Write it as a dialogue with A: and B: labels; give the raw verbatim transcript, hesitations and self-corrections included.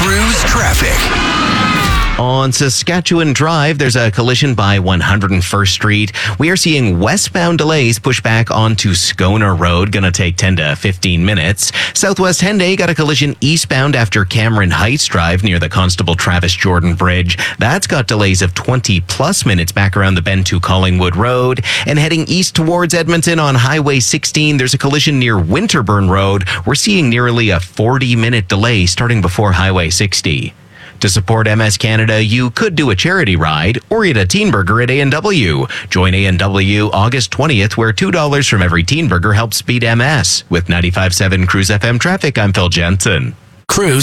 A: Cruise traffic.
B: On Saskatchewan Drive, there's a collision by one hundred first Street. We are seeing westbound delays push back onto Scona Road. Gonna take ten to fifteen minutes. Southwest Henday got a collision eastbound after Cameron Heights Drive near the Constable Travis Jordan Bridge. That's got delays of twenty plus minutes back around the bend to Collingwood Road. And heading east towards Edmonton on Highway sixteen, there's a collision near Winterburn Road. We're seeing nearly a forty minute delay starting before Highway sixty. To support M S Canada, you could do a charity ride or eat a teen burger at A and W. Join A and W August twentieth, where two dollars from every teen burger helps beat M S. With ninety-five point seven Cruise F M traffic, I'm Phil Jensen.
A: Cruise